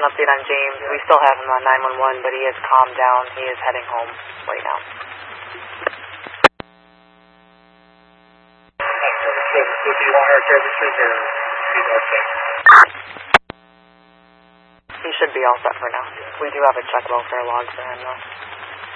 an update on James. We still have him on 911, but he has calmed down. He is heading home right now. Do you want our services or he's okay? He should be all set for now. We do have a check well for a log for him though.